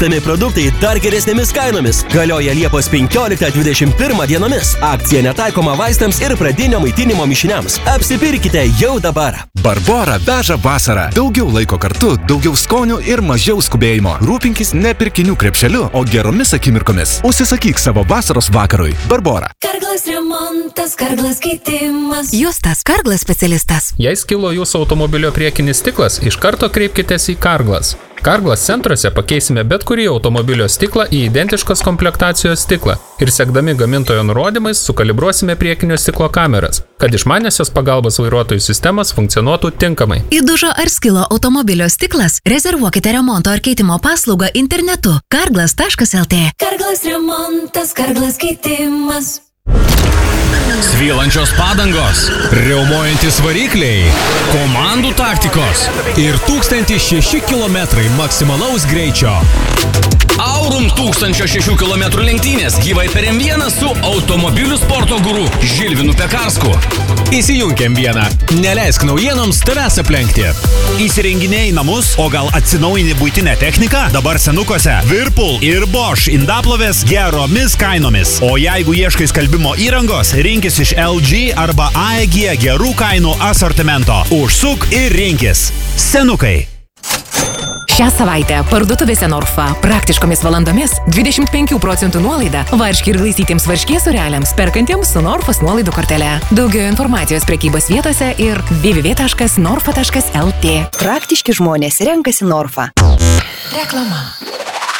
Mėgstami produktai dar geresnėmis kainomis. Galioja Liepos 15-21 dienomis. Akcija netaikoma vaistams ir pradinio maitinimo mišiniams. Apsipirkite jau dabar. Barbora veža vasarą. Daugiau laiko kartu, daugiau skonių ir mažiau skubėjimo. Rūpinkis ne pirkinių krepšeliu, o geromis akimirkomis. Užsisakyk savo vasaros vakarui. Barbora. Karglas remontas, Karglas keitimas. Justas, Karglas specialistas. Jei skilo jūsų automobilio priekinis stiklas, iš karto kreipkitės į Karglas. Karglas centruose pakeisime bet kurį automobilio stiklą į identiškos komplektacijos stiklą ir sekdami gamintojo nurodymais sukalibruosime priekinio stiklo kameras, kad išmaniosios pagalbos vairuotojų sistemas funkcionuotų tinkamai. Įdužo ar skilo automobilio stiklas? Rezervuokite remonto ar keitimo paslaugą internetu karglas.lt. Karglas remontas, Karglas keitimas. Svylančios padangos, riaumojantis varikliai, komandų taktikos ir 1006 km maksimalaus greičio. Aurum 1006 km lenktynės gyvai per M1 su automobilių sporto guru Žilvinu Pekarsku. Įsijunk M1, neleisk naujienoms tavęs aplenkti. Įsirenginėjai namus, o gal atsinaujini buitinę techniką? Dabar senukose Whirlpool ir Bosch indaplovės geromis kainomis. O jeigu ieškai skalbimo įrangos, rinkis iš LG arba AEG gerų kainų asortimento. Užsuk ir rinkis. Senukai. Šią savaitę parduotuvėse Norfa praktiškomis valandomis 25% nuolaida varškė ir glaistytiems varškės sūreliams perkantiems su Norfos nuolaidų kortele. Daugiau informacijos prekybos vietose ir www.norfa.lt. Praktiški žmonės renkasi Norfa. Reklama.